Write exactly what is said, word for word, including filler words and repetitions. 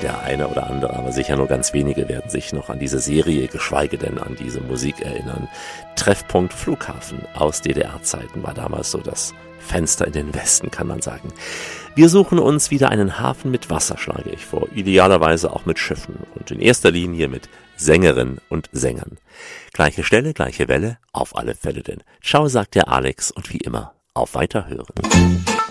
Der eine oder andere, aber sicher nur ganz wenige werden sich noch an diese Serie, geschweige denn an diese Musik erinnern. Treffpunkt Flughafen aus D D R-Zeiten war damals so das Fenster in den Westen, kann man sagen. Wir suchen uns wieder einen Hafen mit Wasser, schlage ich vor. Idealerweise auch mit Schiffen und in erster Linie mit Sängerinnen und Sängern. Gleiche Stelle, gleiche Welle, auf alle Fälle denn. Ciao, sagt der Alex und wie immer, auf Weiterhören.